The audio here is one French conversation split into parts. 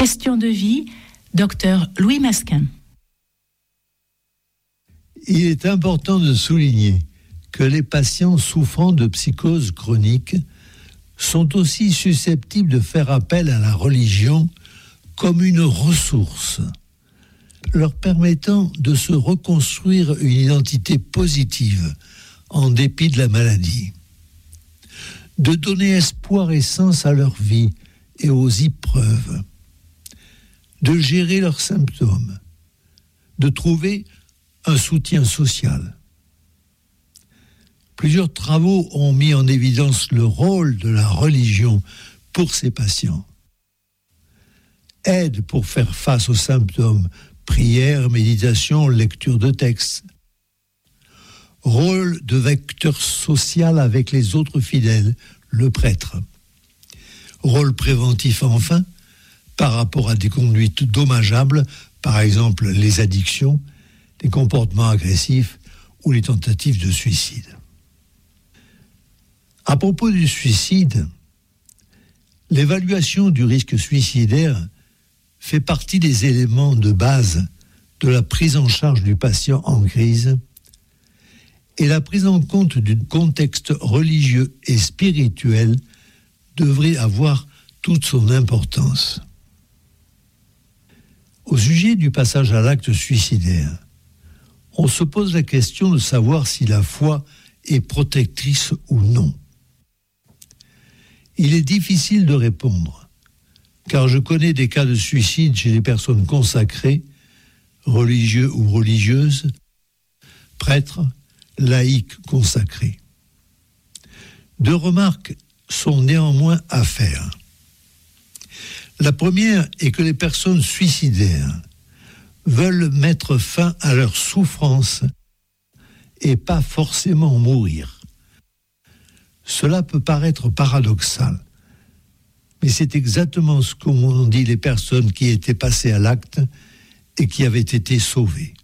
Question de vie, Dr Louis Masquin. Il est important de souligner que les patients souffrant de psychose chronique sont aussi susceptibles de faire appel à la religion comme une ressource, leur permettant de se reconstruire une identité positive en dépit de la maladie, de donner espoir et sens à leur vie et aux épreuves, de gérer leurs symptômes, de trouver un soutien social. Plusieurs travaux ont mis en évidence le rôle de la religion pour ces patients. Aide pour faire face aux symptômes, prière, méditation, lecture de textes. Rôle de vecteur social avec les autres fidèles, le prêtre. Rôle préventif enfin, par rapport à des conduites dommageables, par exemple les addictions, les comportements agressifs ou les tentatives de suicide. À propos du suicide, l'évaluation du risque suicidaire fait partie des éléments de base de la prise en charge du patient en crise et la prise en compte du contexte religieux et spirituel devrait avoir toute son importance. Au sujet du passage à l'acte suicidaire, on se pose la question de savoir si la foi est protectrice ou non. Il est difficile de répondre, car je connais des cas de suicide chez les personnes consacrées, religieux ou religieuses, prêtres, laïcs consacrés. 2 remarques sont néanmoins à faire. La première est que les personnes suicidaires veulent mettre fin à leur souffrance et pas forcément mourir. Cela peut paraître paradoxal, mais c'est exactement ce qu'ont dit les personnes qui étaient passées à l'acte et qui avaient été sauvées.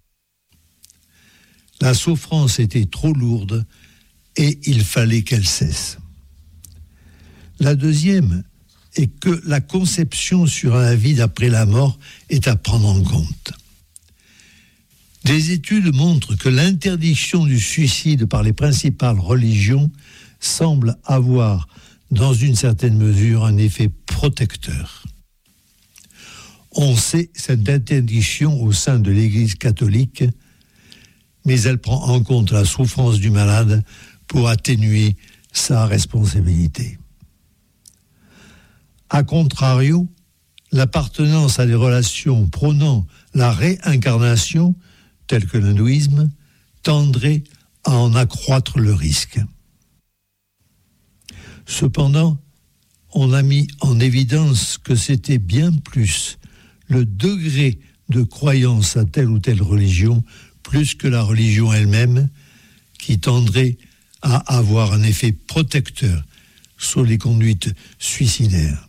La souffrance était trop lourde et il fallait qu'elle cesse. La deuxième est que la conception sur la vie d'après la mort est à prendre en compte. Des études montrent que l'interdiction du suicide par les principales religions semble avoir, dans une certaine mesure, un effet protecteur. On sait cette interdiction au sein de l'Église catholique, mais elle prend en compte la souffrance du malade pour atténuer sa responsabilité. A contrario, l'appartenance à des relations prônant la réincarnation, telles que l'hindouisme, tendrait à en accroître le risque. Cependant, on a mis en évidence que c'était bien plus le degré de croyance à telle ou telle religion, plus que la religion elle-même, qui tendrait à avoir un effet protecteur sur les conduites suicidaires.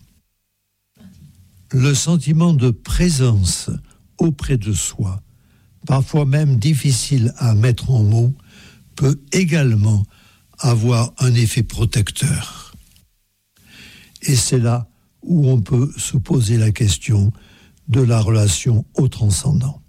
Le sentiment de présence auprès de soi, parfois même difficile à mettre en mots, peut également avoir un effet protecteur. Et c'est là où on peut se poser la question de la relation au transcendant.